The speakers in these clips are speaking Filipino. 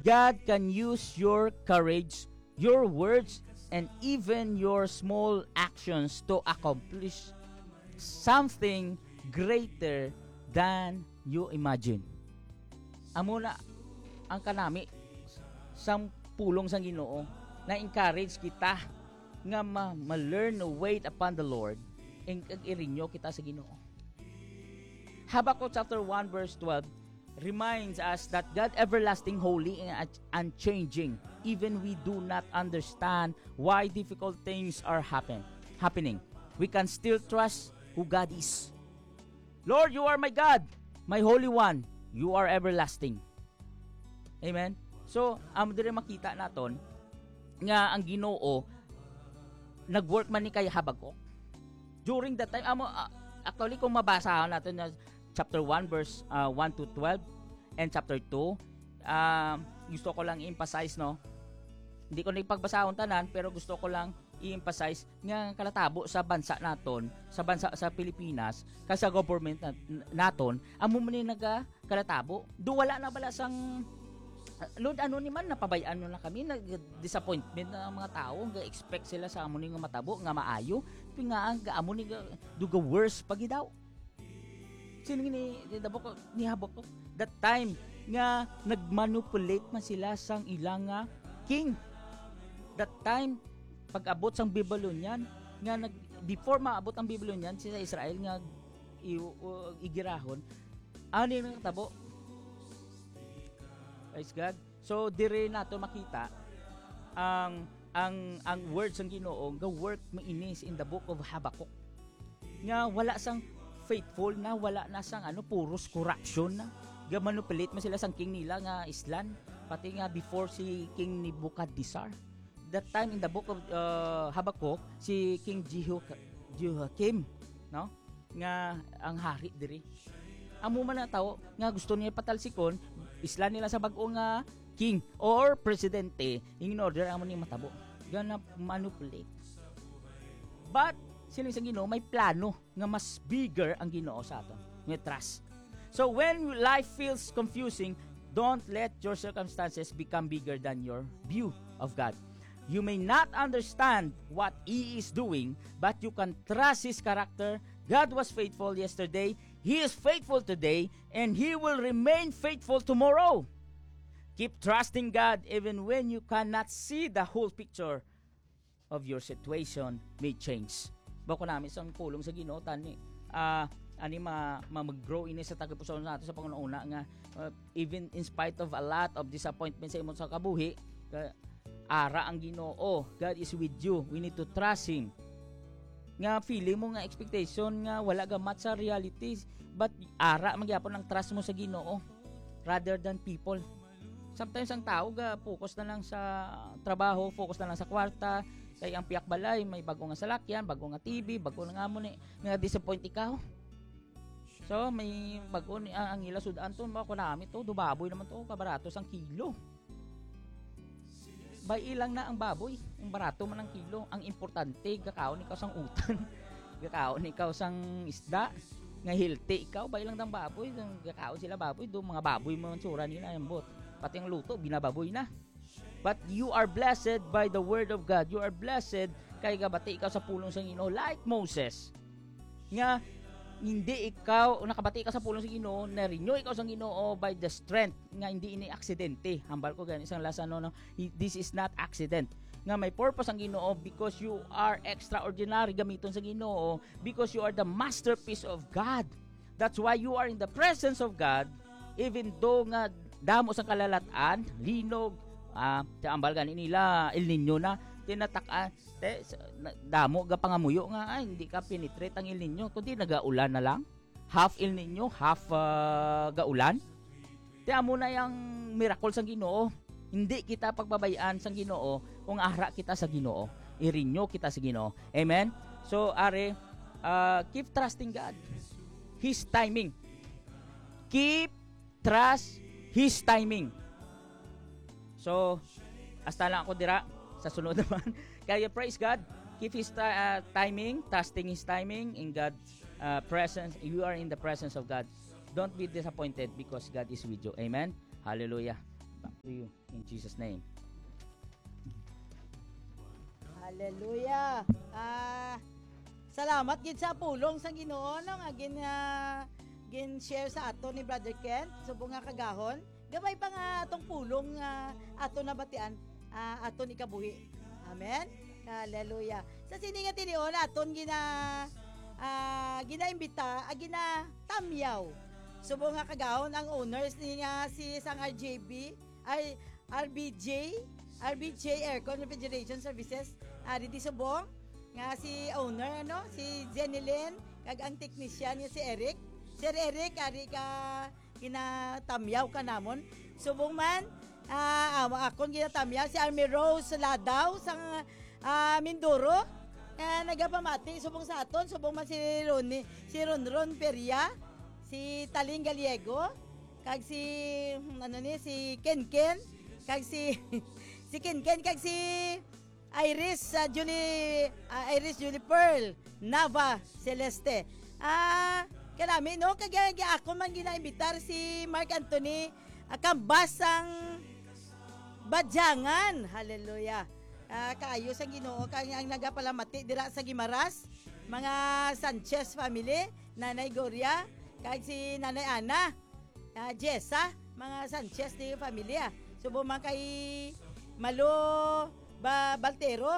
God can use your courage, your words, and even your small actions to accomplish something greater than you imagine. Amo na ang kanami sang pulong sang Ginoo na encourage kita nga ma-learn to wait upon the Lord and irinyo kita sa Ginoo. Habakkuk chapter 1 verse 12 reminds us that God everlasting, holy, and unchanging. Even we do not understand why difficult things are happening. We can still trust who God is. Lord, you are my God, my Holy One. You are everlasting. Amen? So, dire makita naton nga ang Ginoo nag-work man ni kay Habakkuk. During that time, actually kung mabasa natin na chapter 1 verse 1 to 12 and chapter 2, gusto ko lang i-emphasize, no? Hindi ko na ipagbasahon tanan, pero gusto ko lang i-emphasize nga kalatabo sa bansa naton, sa Pilipinas, kasi sa government naton, amo man ni naga kalatabo. Do wala na bala sang Lord, ano ni man napabayaan mo na kami, nag-disappointment na mga tao, ga-expect sila sa amo ni nga matabo, nga maayo, nga amo ni duga worse pagi daw. Sino ni Habakkuk that time nga nagmanipulate man sila sang ilang king. That time pag-abot sang Babylonian nga before maabot ang Babylonian sa Israel nga igirahon, ano ni natabo? Praise God. So dire nato makita ang words ng Ginoo nga work mainis in the book of Habakkuk. Nga wala sang faithful na, wala na sang puros corruption na. Gamanipulate man sila sang king nila nga Islan, pati nga before si King Nebuchadnezzar. That time in the book of Habakkuk, si King Jehoiakim, no? Nga ang hari diri. Amo man na tao nga gusto niya patalsikon Islan nila sa bag-o nga king or presidente in order amo ni matabo. Gana manipulate. But sining sa Ginoo may plano nga mas bigger ang Ginoo sa aton. Nga trust. So when life feels confusing, don't let your circumstances become bigger than your view of God. You may not understand what He is doing, but you can trust His character. God was faithful yesterday, He is faithful today, and He will remain faithful tomorrow. Keep trusting God even when you cannot see the whole picture of your situation may change. Bako namin isang pulong sa Ginoo tani mag-grow ini sa tagapuson nato sa pangununa nga even in spite of a lot of disappointment sa imong sa kabuhi, ara ang Ginoo. God is with you. We need to trust Him. Nga feeling mo nga expectation nga wala gamat sa realities, but ara magyapon ang trust mo sa Ginoo rather than people. Sometimes ang tao focus na lang sa trabaho, focus na lang sa kwarta. Kaya ang piyak balay, may bago nga salakyan, bago nga TV, bago nga mo ni nga disappoint ikaw. So may bago ni ang ila sudan to, mako nami to, do baboy naman to, kabarato sang kilo. Bay ilang na ang baboy, ang barato man ang kilo. Ang importante gakaon ikaw sang utan. Gakaon ikaw sang isda, nga healthy ikaw, bay lang dang baboy, gakaon sila baboy, do mga baboy mo ang tsura nila ang bot. Pati ang luto binababoy na. But you are blessed by the word of God. You are blessed kay gabati ikaw sa pulong sa Ginoo like Moses. Nga hindi ikaw nakabati ka sa pulong sa Ginoo, na-renew ikaw sa Ginoo by the strength nga hindi ini aksidente. Hambal ko gani isang lasa no, this is not accident. Nga may purpose ang Ginoo because you are extraordinary gamiton sa Ginoo, because you are the masterpiece of God. That's why you are in the presence of God even though nga damo sang kalalatan, linog, ambal gani nila El Nino na tinatakan damo ga pangamuyo nga ay hindi ka penetrate ang El Nino kundi nagaulan na lang, half El Nino, half gaulan. Amo na yang miracle sang Ginoo. Hindi kita pagbabayaan sang Ginoo kung ara kita sa Ginoo, i-renew kita sa Ginoo. Amen. So keep trusting God, His timing. Keep trust His timing. So, hasta lang ako dira sa sunod naman. Kaya praise God, keep His timing, trusting His timing in God's presence. You are in the presence of God. Don't be disappointed because God is with you. Amen. Hallelujah. to you in Jesus name. Hallelujah. Salamat gid sa pulong sa Ginoo no nga gin share sa ato ni Brother Ken subong nga kagahon. Gamay pa nga atong pulong ato na batian aton ikabuhi. Amen. Hallelujah. Sa sini nga tinion aton ginaimbita gina tamyaw. Subong nga kagahon ang owners ni nga si sang RBJ Aircon Refrigeration Services didi subong nga si owner si Jenilyn kag ang technician niya si Eric. Sir Eric ari ka ginatamyaw ka namon. Subong man akon ginatamyaw si Army Rose Ladaw sang Mindoro. Nagapamati subong sa aton subong man si Ronron Peria, si Taling Gallego, kag si si Kenken, kag si Kenken kag si Iris Julie Pearl Nava Celeste. Kanami no kag ako man ginaimbitar si Mark Anthony Kambasang Badyangan. Hallelujah. Kaayo sa Ginoo kag ang nagapalamati dira sa Gimaras, mga Sanchez family, Nanay Gloria, kag si Nanay Ana, Jessa, mga Sanchez ni pamilya. Subo man kay Malo Baltero,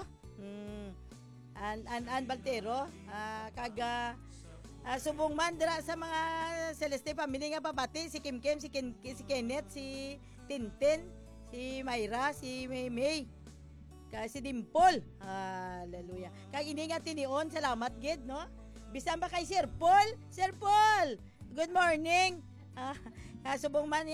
An Baltero, kag subong man dira sa mga Celeste family nga pabati, si Kim, si Kenneth, si Tintin, si Myra, si May, kag si Dimple. Hallelujah. Kag ini nga tinion, salamat gid no. Bisan ba kay Sir Paul? Sir Paul, good morning. Subong man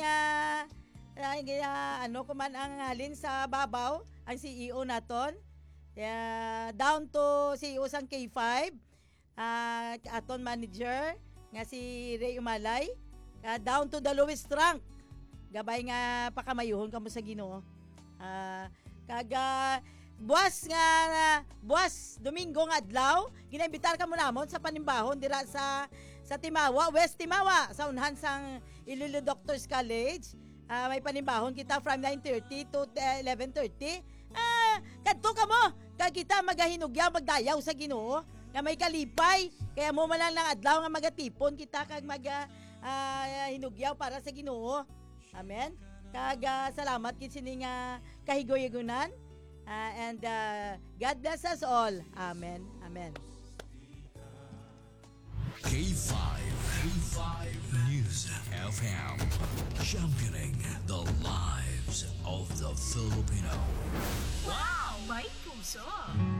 kuman ang halin sa babaw ang CEO naton. Down to CEO sang K5. Aton manager nga si Ray Umalay. Down to the lowest rank. Gabay nga pakamayuhon kamo sa Ginoo. Buwas Domingo nga adlaw, ginaibitar ka mo namon sa panimbahon dira sa Timawa, West Timawa, sa unhan sang Iloilo Doctors College. May panimbahon kita from 9:30 to 11:30. Kadto ka mo, kag kita magahinugya magdayaw sa Ginoo nga may kalipay. Kaya mo man lang adlaw nga magatipon kita kag hinugyaw para sa Ginoo. Amen. Kag salamat kit sini nga kahigoy-higunan. And God bless us all. Amen. Amen. K5 News FM, championing the lives of the Filipino. Wow! May puso!